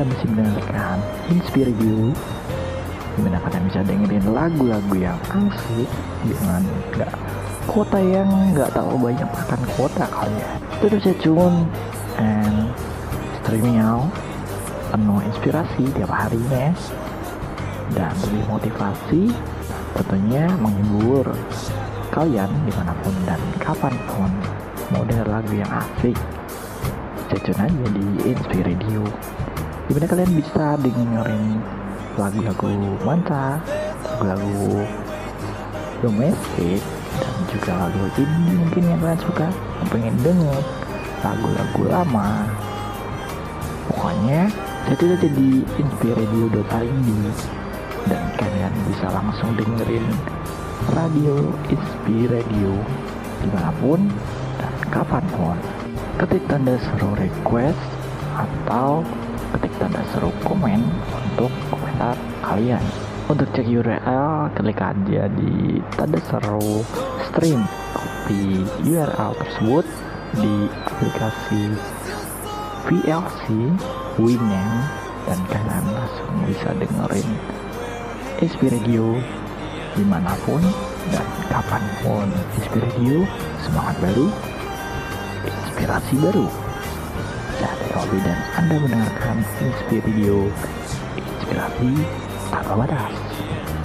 masih mendengarkan Inspire You, dimana kalian bisa dengerin lagu-lagu yang asik dengan kota yang nggak terlalu banyak makan kuota kalian. Terus stay tune and streaming out, penuh inspirasi tiap harinya dan lebih motivasi, tentunya menghibur kalian dimanapun dan kapanpun. Mau denger lagu yang asik, stay tune aja di Inspire Radio, dimana kalian bisa dengerin lagu-lagu mantap, lagu domestik, dan juga lagu indie mungkin yang kalian suka, yang pengen denger lagu-lagu lama. Pokoknya stay tune aja di inspireradio.id dan kalian bisa langsung dengerin radio Inspire Radio dimanapun dan kapanpun. Ketik tanda seru request atau ketik tanda seru komen untuk komentar kalian. Untuk cek URL, klik aja di tanda seru stream, copy URL tersebut di aplikasi VLC Winamp dan kalian langsung bisa dengerin Inspire Radio dimanapun dan kapanpun. Inspire Radio, semangat baru, inspirasi baru. Saya Robi dan Anda mendengarkan Inspire Radio, inspirasi tanpa batas.